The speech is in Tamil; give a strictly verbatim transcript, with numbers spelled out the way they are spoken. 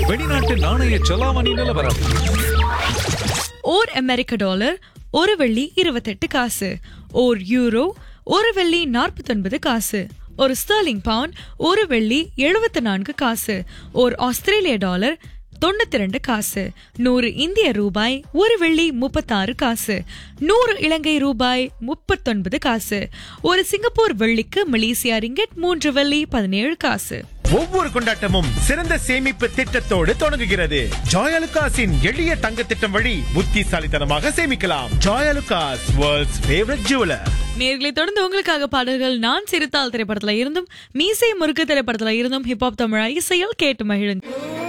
வெளிநாட்டு நாணய செலாவணி நிலவரம். ஓர் அமெரிக்க டாலர் ஒரு வெள்ளி இருபத்தெட்டு காசு. ஓர் யூரோ ஒரு வெள்ளி நாற்பத்தி ஒன்பது காசு. ஒரு ஸ்டர்லிங் பவுண்ட் ஒரு வெள்ளி எழுபத்தி நான்கு காசு. ஓர் ஆஸ்திரேலிய டாலர் தொண்ணூத்தி ரெண்டு காசு. நூறு இந்திய ரூபாய் ஒரு வெள்ளி முப்பத்தாறு காசு. நூறு இலங்கை ரூபாய் முப்பத்தொன்பது காசு. ஒரு சிங்கப்பூர் வெள்ளிக்கு மலேசியா ரிங்கெட் மூன்று வெள்ளி பதினேழு காசு. ஒவ்வொரு கொண்டாட்டமும் சிறந்த சேமிப்பு திட்டத்தோடு தொடங்குகிறது. ஜாயலுகாஸின் எளிய தங்க திட்டம் வழி புத்திசாலித்தனமாக சேமிக்கலாம். Joyalukkas, world's favourite jeweller. நேர்களை தொடர்ந்து உங்களுக்காக பாடல்கள். நான் சிறுத்தாள் திரைப்படத்துல இருந்தும் மீசை முறுக்கு திரைப்படத்துல இருந்தும் ஹிப்ஹாப் தமிழ் இசையில் கேட்டு மகிழுங்க.